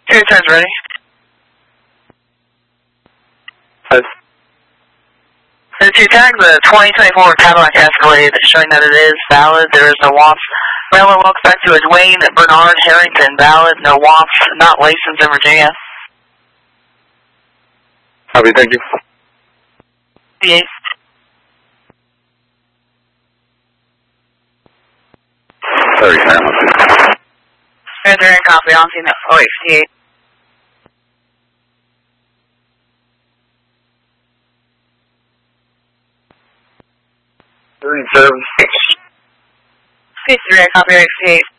Your turn's ready. If you tag the 2024 Cadillac Escalade showing that it is valid, there is no WAPs. Railroad will expect to is Wayne Bernard Harrington, valid, no WAPs, not licensed in Virginia. Copy, thank you. 58. Sorry, Sam. Transfer and copy, on scene. Oh, wait, 58. Service. 53, I copy, 58.